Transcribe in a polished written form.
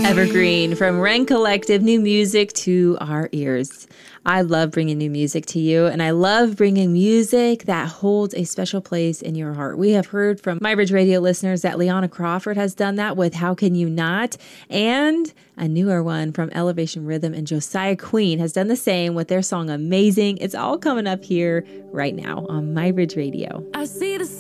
Evergreen from Ren Collective, new music to our ears. I love bringing new music to you, and I love bringing music that holds a special place in your heart. We have heard from MyBridge Radio listeners that Leanna Crawford has done that with How Can You Not, and a newer one from Elevation Rhythm and Josiah Queen has done the same with their song Amazing. It's all coming up here right now on MyBridge Radio. I see the